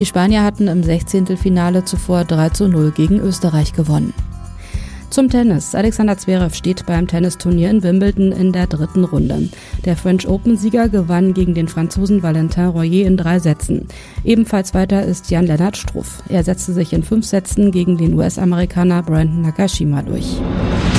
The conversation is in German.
Die Spanier hatten im 16. Finale zuvor 3:0 gegen Österreich gewonnen. Zum Tennis. Alexander Zverev steht beim Tennisturnier in Wimbledon in der 3. Runde. Der French Open-Sieger gewann gegen den Franzosen Valentin Royer in 3 Sätzen. Ebenfalls weiter ist Jan-Lennart Struff. Er setzte sich in 5 Sätzen gegen den US-Amerikaner Brandon Nakashima durch.